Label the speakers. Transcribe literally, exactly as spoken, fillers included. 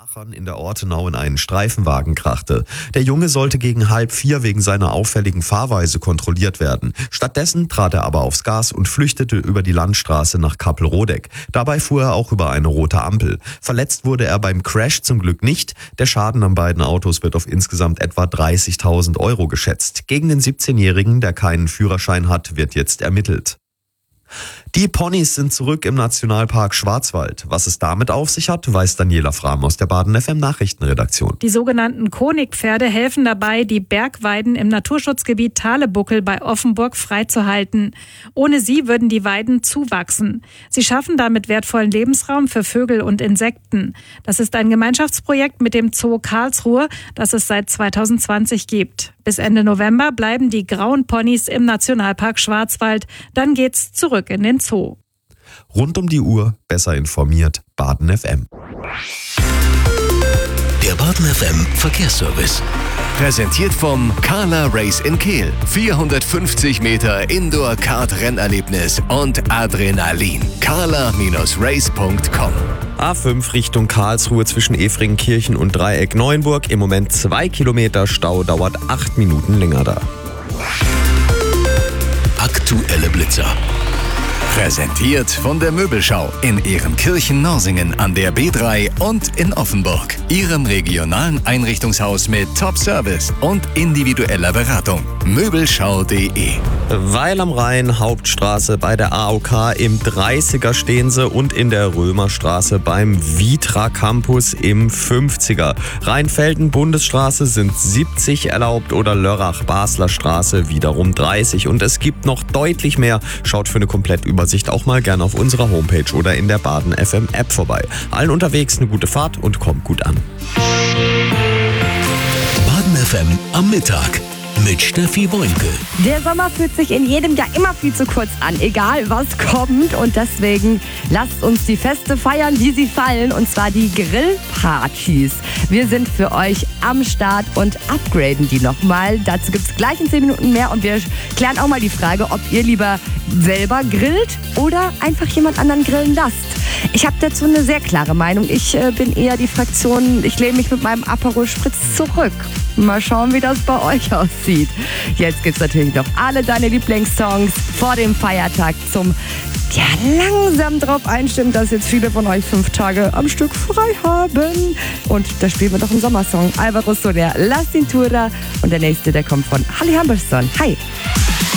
Speaker 1: Aachen in der Ortenau in einen Streifenwagen krachte. Der Junge sollte gegen halb vier wegen seiner auffälligen Fahrweise kontrolliert werden. Stattdessen trat er aber aufs Gas und flüchtete über die Landstraße nach Kappelrodeck. Dabei fuhr er auch über eine rote Ampel. Verletzt wurde er beim Crash zum Glück nicht. Der Schaden an beiden Autos wird auf insgesamt etwa dreißigtausend Euro geschätzt. Gegen den siebzehnjährigen, der keinen Führerschein hat, wird jetzt ermittelt. Die Ponys sind zurück im Nationalpark Schwarzwald. Was es damit auf sich hat, weiß Daniela Frahm aus der Baden F M Nachrichtenredaktion.
Speaker 2: Die sogenannten Konigpferde helfen dabei, die Bergweiden im Naturschutzgebiet Thalebuckel bei Offenburg freizuhalten. Ohne sie würden die Weiden zuwachsen. Sie schaffen damit wertvollen Lebensraum für Vögel und Insekten. Das ist ein Gemeinschaftsprojekt mit dem Zoo Karlsruhe, das es seit zweitausendzwanzig gibt. Bis Ende November bleiben die grauen Ponys im Nationalpark Schwarzwald. Dann geht's zurück in den Zoo.
Speaker 1: Rund um die Uhr besser informiert, Baden F M.
Speaker 3: Der Baden F M Verkehrsservice. Präsentiert vom Carla Race in Kehl. vierhundertfünfzig Meter Indoor-Kart-Rennerlebnis und Adrenalin. carla Race punkt com.
Speaker 1: A fünf Richtung Karlsruhe zwischen Efringkirchen und Dreieck Neuenburg. Im Moment zwei Kilometer Stau, dauert acht Minuten länger da.
Speaker 3: Aktuelle Blitzer. Präsentiert von der Möbelschau in Ehrenkirchen-Norsingen an der B drei und in Offenburg. Ihrem regionalen Einrichtungshaus mit Top-Service und individueller Beratung. Möbelschau punkt de.
Speaker 1: Weil am Rhein, Hauptstraße bei der A O K im dreißiger stehen sie und in der Römerstraße beim Vitra Campus im fünfziger. Rheinfelden Bundesstraße sind siebzig erlaubt oder Lörrach-Basler Straße wiederum dreißig. Und es gibt noch deutlich mehr. Schaut für eine Komplettübersicht auch mal gerne auf unserer Homepage oder in der Baden F M App vorbei. Allen unterwegs eine gute Fahrt und kommt gut an.
Speaker 3: Baden F M am Mittag mit Steffi Boinke.
Speaker 4: Der Sommer fühlt sich in jedem Jahr immer viel zu kurz an, egal was kommt. Und deswegen lasst uns die Feste feiern, wie sie fallen, und zwar die Grillpartys. Wir sind für euch am Start und upgraden die nochmal. Dazu gibt es gleich in zehn Minuten mehr und wir klären auch mal die Frage, ob ihr lieber selber grillt oder einfach jemand anderen grillen lasst. Ich habe dazu eine sehr klare Meinung. Ich äh, bin eher die Fraktion, ich lehne mich mit meinem Aperol Spritz zurück. Mal schauen, wie das bei euch aussieht. Jetzt gibt's natürlich noch alle deine Lieblingssongs vor dem Feiertag zum ja, langsam drauf einstimmen, dass jetzt viele von euch fünf Tage am Stück frei haben. Und da spielen wir doch einen Sommersong. Alvaro Soler, La Cintura. Und der nächste, der kommt von Halli Hammerson. Hi.